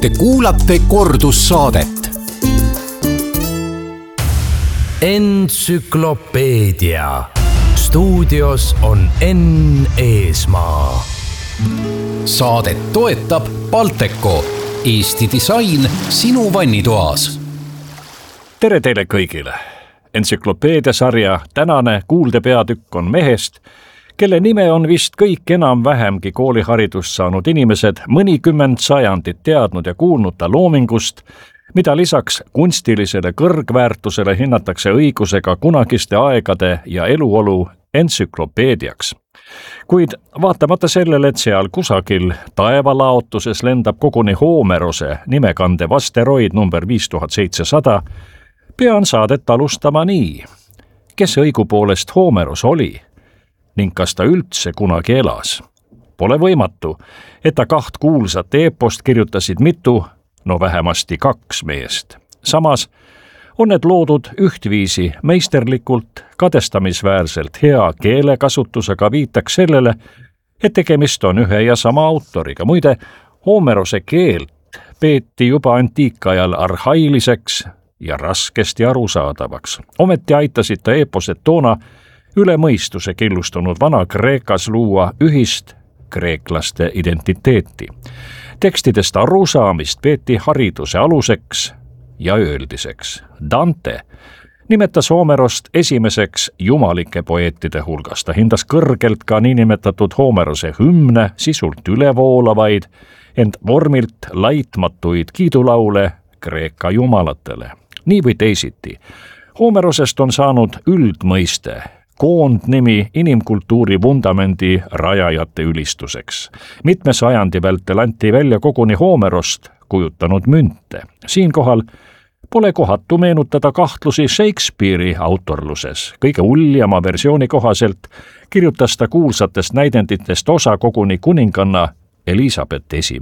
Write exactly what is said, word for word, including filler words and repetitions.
Te kuulate kordussaadet. Entsüklopeedia. Stuudios on Enn Eesmaa. Saadet toetab Balteco, Eesti disain sinu vannitoas. Tere teile kõigile! Entsüklopeedia sarja tänane kuuldepeatükk on mehest, kelle nime on vist kõik enam vähemgi kooliharidust saanud inimesed mõnikümmend sajandit teadnud ja kuulnud ta loomingust, mida lisaks kunstilisele kõrgväärtusele hinnatakse õigusega kunagiste aegade ja eluolu entsüklopeediaks. Kuid vaatamata sellele, et seal kusagil taevalaotuses lendab koguni Homerose nimekandev asteroid number viis tuhat seitsesada, pean saadet alustama nii. Kes õigupoolest Homeros oli ning kas ta üldse kunagi elas? Pole võimatu, et ta kaht kuulsat eepost kirjutasid mitu, no vähemasti kaks meest. Samas on need loodud ühtviisi meisterlikult, kadestamisväärselt hea keelekasutusega viitaks sellele, et tegemist on ühe ja sama autoriga. Muide, Homerose keelt peeti juba antiikajal arhailiseks ja raskesti arusaadavaks. Ometi aitasid ta eeposed toona üle mõistuse killustunud Vana-Kreekas luua ühist kreeklaste identiteeti. Tekstidest arusaamist peeti hariduse aluseks ja ööldiseks. Dante nimetas Homerost esimeseks jumalike poeetide hulgas. Ta hindas kõrgelt ka niinimetatud Homerose hümne, sisult ülevoolavaid, ent vormilt laitmatuid kiidulaule Kreeka jumalatele. Nii või teisiti. Homerosest on saanud üldmõiste, koondnimi inimkultuuri vundamendi rajajate ülistuseks. Mitme sajandi vältel anti välja koguni Homerost kujutanud münte. Siinkohal pole kohatu meenutada kahtlusi Shakespeare'i autorluses. Kõige uljama versiooni kohaselt kirjutas ta kuulsatest näidenditest osa koguni kuninganna Elisabeth I